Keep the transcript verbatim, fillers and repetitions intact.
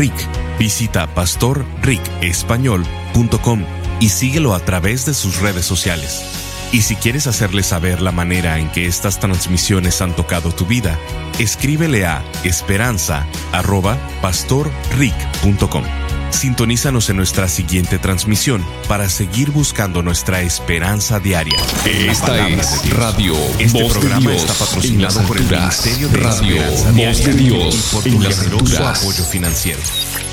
Rick. Visita pastor rick español punto com y síguelo a través de sus redes sociales. Y si quieres hacerle saber la manera en que estas transmisiones han tocado tu vida, escríbele a esperanza arroba pastor rick punto com. Sintonízanos en nuestra siguiente transmisión para seguir buscando nuestra esperanza diaria. Esta es Radio Este Voz programa de Dios está patrocinado por el alturas. Ministerio de Radio Esperanza Voz Diaria de Dios y por en tu las generoso alturas. apoyo financiero.